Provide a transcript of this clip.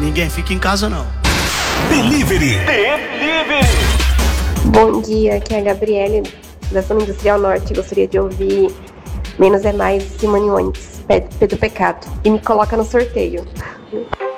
ninguém fica em casa, não. Delivery. Bom dia, aqui é a Gabriele, da Zona Industrial Norte. Gostaria de ouvir Menos é Mais, Simone Oniz, Pedro Pecado. E me coloca no sorteio.